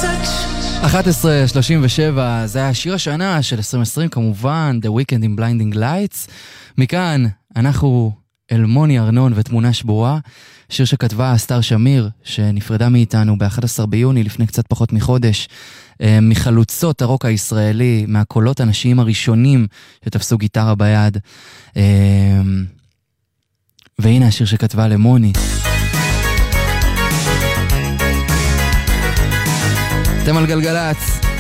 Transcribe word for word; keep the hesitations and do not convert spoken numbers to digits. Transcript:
אחת עשרה שלושים ושבע, זה השיר השנה של עשרים עשרים, כמובן, The Weekend in Blinding Lights. מכאן אנחנו אל מוני ארנון ותמונה שבורה, שיר שכתבה סטאר שמיר, שנפרדה מאיתנו ב-אחד עשר ביוני, לפני קצת פחות מחודש, מחלוצות הרוק הישראלי, מהקולות הנשיים הראשונים שתפסו גיטרה ביד. והנה השיר שכתבה למוני. אתם על גלגלץ.